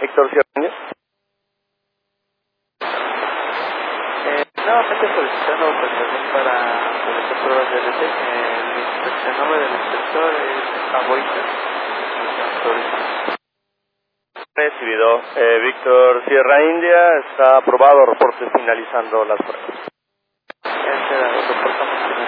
Víctor Sierra. Nuevamente solicitando autorización para realizar pruebas de LT. El nombre del inspector es Aboita. Recibido. Víctor Sierra India, está aprobado, reporte finalizando las pruebas. Este reportamos